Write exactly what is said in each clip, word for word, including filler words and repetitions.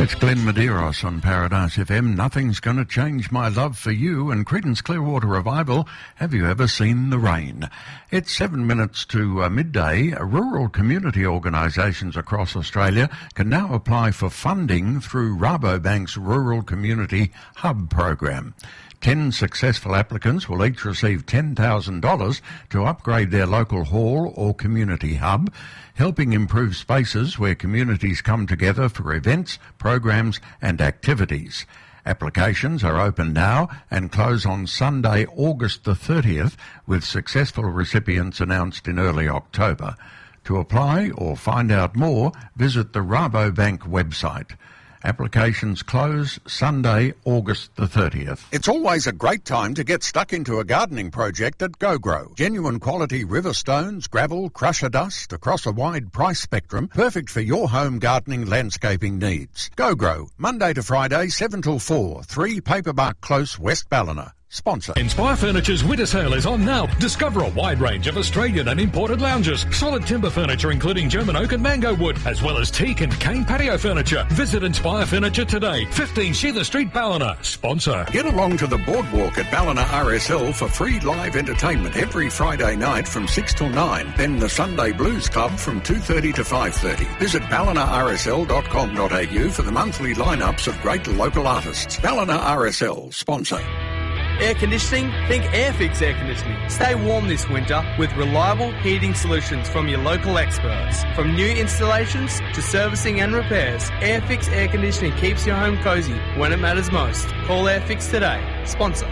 It's Glenn Medeiros on Paradise F M. Nothing's going to change my love for you and Creedence Clearwater Revival. Have you ever seen the rain? It's seven minutes to uh, midday. Rural community organisations across Australia can now apply for funding through Rabobank's Rural Community Hub program. Ten successful applicants will each receive ten thousand dollars to upgrade their local hall or community hub, helping improve spaces where communities come together for events, programs and activities. Applications are open now and close on Sunday, August the thirtieth, with successful recipients announced in early October. To apply or find out more, visit the Rabobank website. Applications close Sunday, August the thirtieth. It's always a great time to get stuck into a gardening project at GoGrow. Genuine quality river stones, gravel, crusher dust across a wide price spectrum, perfect for your home gardening landscaping needs. GoGrow, Monday to Friday, seven till four, three Paperbark Close, West Ballina. Sponsor. Inspire Furniture's winter sale is on now. Discover a wide range of Australian and imported lounges, solid timber furniture including German oak and mango wood, as well as teak and cane patio furniture. Visit Inspire Furniture today. fifteen Sheila Street, Ballina. Sponsor. Get along to the boardwalk at Ballina R S L for free live entertainment every Friday night from six till nine. Then the Sunday Blues Club from two thirty to five thirty. Visit ballina r s l dot com dot a u for the monthly lineups of great local artists. Ballina R S L. Sponsor. Air conditioning? Think Airfix Air Conditioning. Stay warm this winter with reliable heating solutions from your local experts. From new installations to servicing and repairs, Airfix Air Conditioning keeps your home cosy when it matters most. Call Airfix today. Sponsor.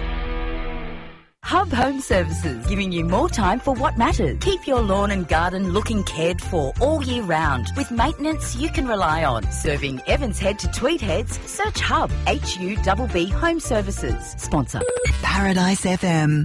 Hub Home Services, giving you more time for what matters. Keep your lawn and garden looking cared for all year round with maintenance you can rely on. Serving Evans Head to Tweed Heads, search Hub, H U B B Home Services. Sponsor. Paradise F M.